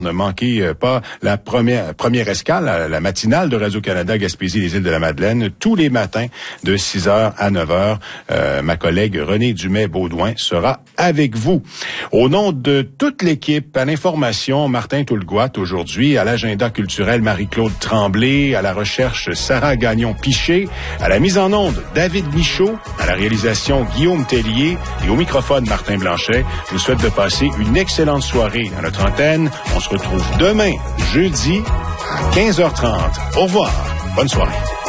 Ne manquez pas la première escale, la matinale de Radio-Canada Gaspésie les Îles-de-la-Madeleine, tous les matins de 6h à 9h. Ma collègue Renée Dumais-Baudouin sera avec vous. Au nom de toute l'équipe, à l'information, Martin Toulgoat aujourd'hui, à l'agenda culturel Marie-Claude Tremblay, à la recherche Sarah Gagnon-Piché, à la mise en onde David Michaud, à la réalisation Guillaume Tellier et au microphone Martin Blanchet. Je vous souhaite de passer une excellente soirée à notre antenne. On se retrouve demain, jeudi, à 15h30. Au revoir. Bonne soirée.